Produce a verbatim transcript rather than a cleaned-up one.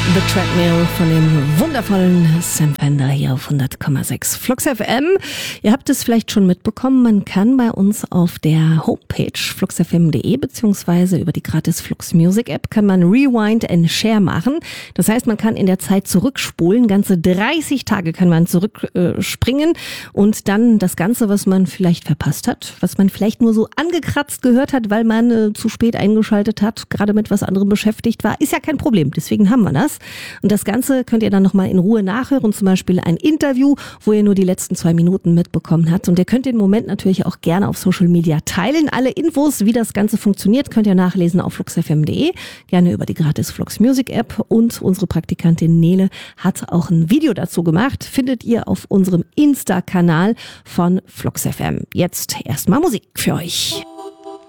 The Treadmill von dem wundervollen Sam Fender hier auf hundert Komma sechs Flux F M. Ihr habt es vielleicht schon mitbekommen, man kann bei uns auf der Homepage flux f m punkt d e beziehungsweise über die gratis Flux Music App kann man Rewind and Share machen. Das heißt, man kann in der Zeit zurückspulen, ganze dreißig Tage kann man zurückspringen äh, und dann das Ganze, was man vielleicht verpasst hat, was man vielleicht nur so angekratzt gehört hat, weil man äh, zu spät eingeschaltet hat, gerade mit was anderem beschäftigt war, ist ja kein Problem. Deswegen haben wir das. Und das Ganze könnt ihr dann nochmal in Ruhe nachhören, zum Beispiel ein Interview, wo ihr nur die letzten zwei Minuten mitbekommen habt. Und ihr könnt den Moment natürlich auch gerne auf Social Media teilen. Alle Infos, wie das Ganze funktioniert, könnt ihr nachlesen auf flux f m punkt d e, gerne über die gratis Flux Music App. Und unsere Praktikantin Nele hat auch ein Video dazu gemacht, findet ihr auf unserem Insta-Kanal von Flux F M. Jetzt erstmal Musik für euch.